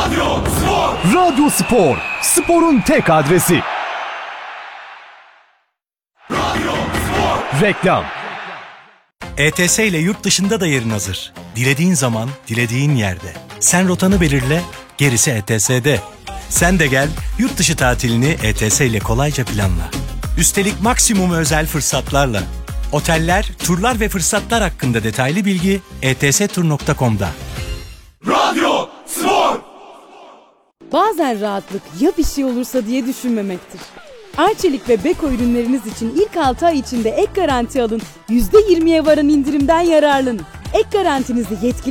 Radyo Spor, sporun tek adresi. Reklam. ETS ile yurt dışında da yerin hazır. Dilediğin zaman, dilediğin yerde. Sen rotanı belirle, gerisi ETS'de. Sen de gel, yurt dışı tatilini ETS ile kolayca planla. Üstelik maksimum özel fırsatlarla. Oteller, turlar ve fırsatlar hakkında detaylı bilgi etstur.com'da. Radyo Spor. Bazen rahatlık ya bir şey olursa diye düşünmemektir. Arçelik ve Beko ürünleriniz için ilk 6 ay içinde ek garanti alın, %20'ye varan indirimden yararlanın. Ek garantinizi yetkili